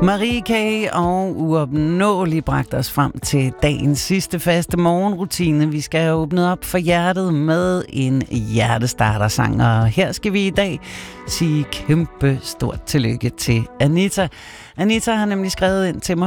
Marie K. og Uopnåelig bragte os frem til dagens sidste faste morgenrutine. Vi skal have åbnet op for hjertet med en hjertestartersang, og her skal vi i dag sige kæmpe stort tillykke til Anita. Anita har nemlig skrevet ind til mig